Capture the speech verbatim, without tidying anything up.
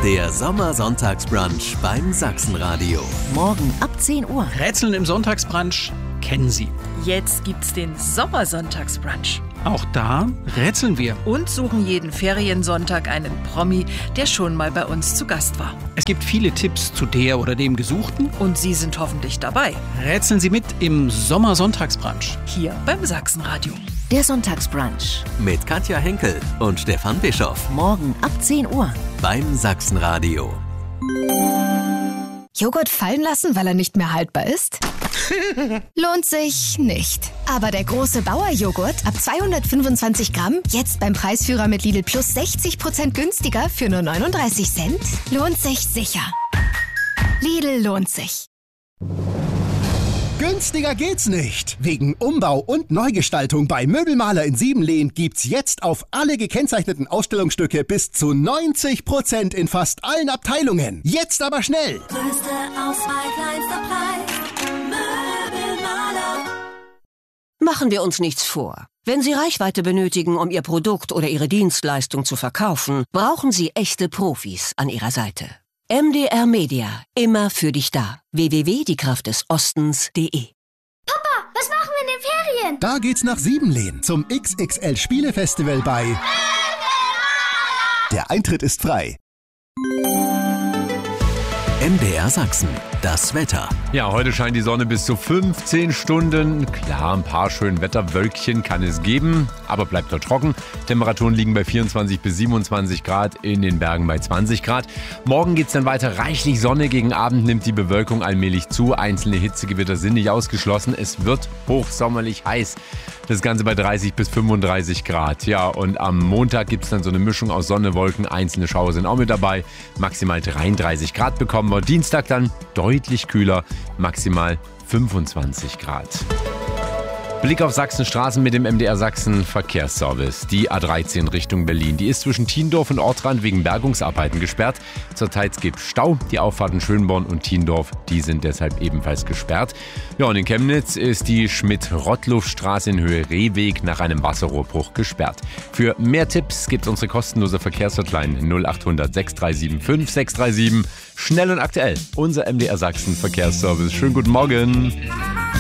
Der Sommersonntagsbrunch beim Sachsenradio. Morgen ab zehn Uhr. Rätseln im Sonntagsbrunch kennen Sie. Jetzt gibt's den Sommersonntagsbrunch. Auch da rätseln wir. Und suchen jeden Feriensonntag einen Promi, der schon mal bei uns zu Gast war. Es gibt viele Tipps zu der oder dem Gesuchten. Und Sie sind hoffentlich dabei. Rätseln Sie mit im Sommersonntagsbrunch. Hier beim Sachsenradio. Der Sonntagsbrunch. Mit Katja Henkel und Stefan Bischoff. Morgen ab zehn Uhr. Beim Sachsenradio. Joghurt fallen lassen, weil er nicht mehr haltbar ist? Lohnt sich nicht. Aber der große Bauer-Joghurt ab zweihundertfünfundzwanzig Gramm, jetzt beim Preisführer mit Lidl Plus sechzig Prozent günstiger für nur neununddreißig Cent, lohnt sich sicher. Lidl lohnt sich. Günstiger geht's nicht. Wegen Umbau und Neugestaltung bei Möbelmaler in Siebenlehn gibt's jetzt auf alle gekennzeichneten Ausstellungsstücke bis zu neunzig Prozent in fast allen Abteilungen. Jetzt aber schnell! Größte Auswahl, kleinster Preis. Möbelmaler. Machen wir uns nichts vor. Wenn Sie Reichweite benötigen, um Ihr Produkt oder Ihre Dienstleistung zu verkaufen, brauchen Sie echte Profis an Ihrer Seite. M D R Media, immer für dich da. w w w punkt die kraft des ostens punkt de. Papa, was machen wir in den Ferien? Da geht's nach Siebenlehn zum X X L Spielefestival bei Möbelmaler. Der Eintritt ist frei. M D R Sachsen. Das Wetter. Ja, heute scheint die Sonne bis zu fünfzehn Stunden. Klar, ein paar schöne Wetterwölkchen kann es geben, aber bleibt dort trocken. Temperaturen liegen bei vierundzwanzig bis siebenundzwanzig Grad, in den Bergen bei zwanzig Grad. Morgen geht es dann weiter reichlich Sonne. Gegen Abend nimmt die Bewölkung allmählich zu. Einzelne Hitzegewitter sind nicht ausgeschlossen. Es wird hochsommerlich heiß. Das Ganze bei dreißig bis fünfunddreißig Grad. Ja, und am Montag gibt es dann so eine Mischung aus Sonne, Wolken. Einzelne Schauer sind auch mit dabei. Maximal dreiunddreißig Grad bekommen wir. Dienstag dann deutlich kühler, maximal fünfundzwanzig Grad. Blick auf Sachsenstraßen mit dem M D R Sachsen Verkehrsservice. Die A dreizehn Richtung Berlin. Die ist zwischen Tiendorf und Ortrand wegen Bergungsarbeiten gesperrt. Zurzeit gibt es Stau. Die Auffahrten Schönborn und Tiendorf, die sind deshalb ebenfalls gesperrt. Ja, und in Chemnitz ist die Schmidt-Rottluff-Straße in Höhe Rehweg nach einem Wasserrohrbruch gesperrt. Für mehr Tipps gibt es unsere kostenlose Verkehrshotline null achthundert sechs drei sieben fünf sechs drei sieben. Schnell und aktuell. Unser M D R Sachsen Verkehrsservice. Schönen guten Morgen.